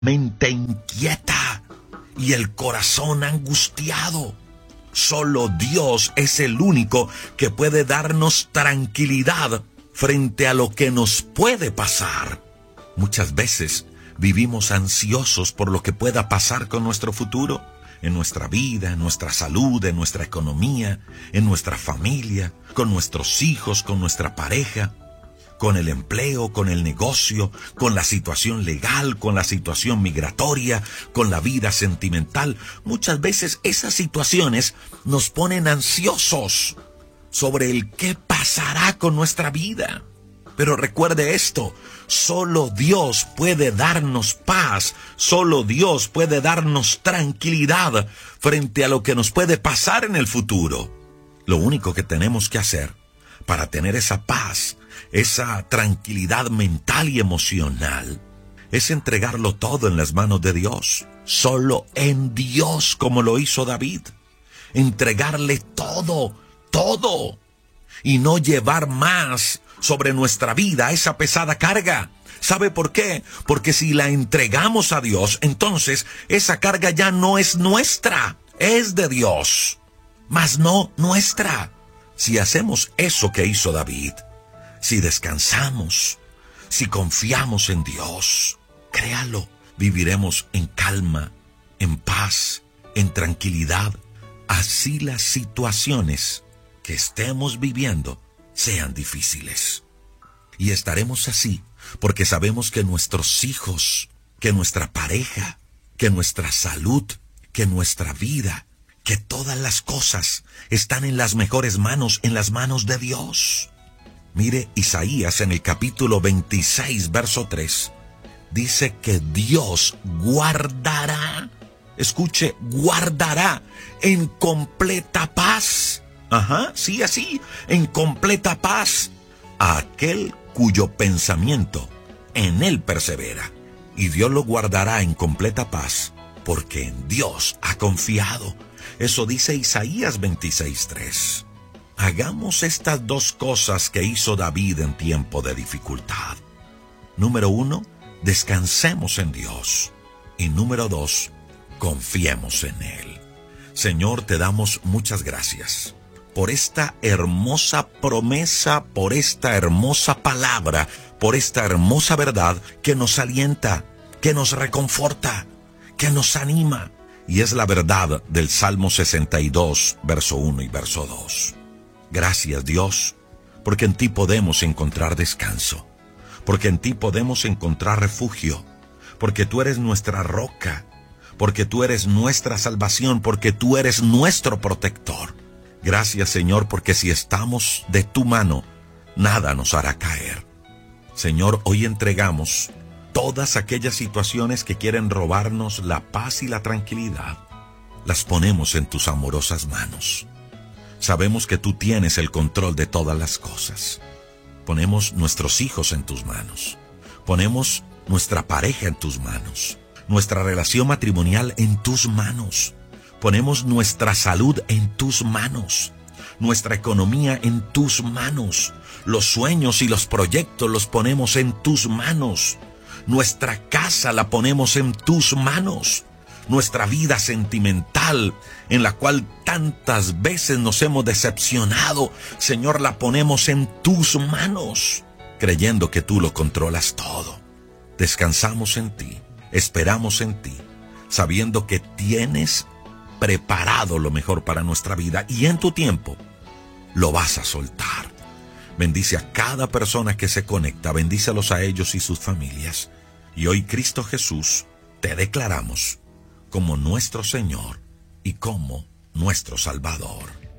mente inquieta y el corazón angustiado. Solo Dios es el único que puede darnos tranquilidad frente a lo que nos puede pasar. Muchas veces vivimos ansiosos por lo que pueda pasar con nuestro futuro, en nuestra vida, en nuestra salud, en nuestra economía, en nuestra familia, con nuestros hijos, con nuestra pareja, con el empleo, con el negocio, con la situación legal, con la situación migratoria, con la vida sentimental. Muchas veces esas situaciones nos ponen ansiosos sobre el qué pasará con nuestra vida. Pero recuerde esto, solo Dios puede darnos paz, solo Dios puede darnos tranquilidad frente a lo que nos puede pasar en el futuro. Lo único que tenemos que hacer para tener esa paz, esa tranquilidad mental y emocional, es entregarlo todo en las manos de Dios. Solo en Dios, como lo hizo David. Entregarle todo, todo. Y no llevar más sobre nuestra vida esa pesada carga. ¿Sabe por qué? Porque si la entregamos a Dios, entonces esa carga ya no es nuestra, es de Dios, mas no nuestra. Si hacemos eso que hizo David, si descansamos, si confiamos en Dios, créalo, viviremos en calma, en paz, en tranquilidad. Así las situaciones que estemos viviendo sean difíciles. Y estaremos así porque sabemos que nuestros hijos, que nuestra pareja, que nuestra salud, que nuestra vida, que todas las cosas están en las mejores manos, en las manos de Dios. Mire, Isaías en el capítulo 26, verso 3, dice que Dios guardará, escuche, guardará en completa paz. Sí, así, en completa paz a aquel cuyo pensamiento en él persevera. Y Dios lo guardará en completa paz porque en Dios ha confiado. Eso dice Isaías 26:3. Hagamos estas dos cosas que hizo David en tiempo de dificultad. Número 1, descansemos en Dios. Y número 2, confiemos en Él. Señor, te damos muchas gracias por esta hermosa promesa, por esta hermosa palabra, por esta hermosa verdad que nos alienta, que nos reconforta, que nos anima. Y es la verdad del Salmo 62, verso 1 y verso 2. Gracias, Dios, porque en ti podemos encontrar descanso, porque en ti podemos encontrar refugio, porque tú eres nuestra roca, porque tú eres nuestra salvación, porque tú eres nuestro protector. Gracias, Señor, porque si estamos de tu mano, nada nos hará caer. Señor, hoy entregamos todas aquellas situaciones que quieren robarnos la paz y la tranquilidad. Las ponemos en tus amorosas manos. Sabemos que tú tienes el control de todas las cosas. Ponemos nuestros hijos en tus manos. Ponemos nuestra pareja en tus manos. Nuestra relación matrimonial en tus manos. Ponemos nuestra salud en tus manos. Nuestra economía en tus manos. Los sueños y los proyectos los ponemos en tus manos. Nuestra casa la ponemos en tus manos. Nuestra vida sentimental, en la cual tantas veces nos hemos decepcionado, Señor, la ponemos en tus manos, creyendo que tú lo controlas todo. Descansamos en ti, esperamos en ti, sabiendo que tienes preparado lo mejor para nuestra vida y en tu tiempo lo vas a soltar. Bendice a cada persona que se conecta, bendícelos a ellos y sus familias. Y hoy, Cristo Jesús, te declaramos como nuestro Señor y como nuestro Salvador.